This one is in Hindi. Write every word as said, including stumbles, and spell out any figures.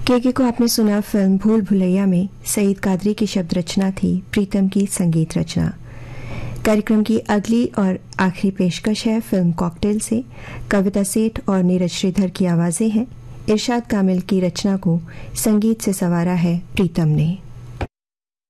केके को आपने सुना फिल्म भूल भुलैया में सईद कादरी की शब्द रचना थी, प्रीतम की संगीत रचना। कार्यक्रम की अगली और आखिरी पेशकश है फिल्म कॉकटेल से। कविता सेठ और नीरज श्रीधर की आवाज़ें हैं। इरशाद कामिल की रचना को संगीत से संवारा है प्रीतम ने।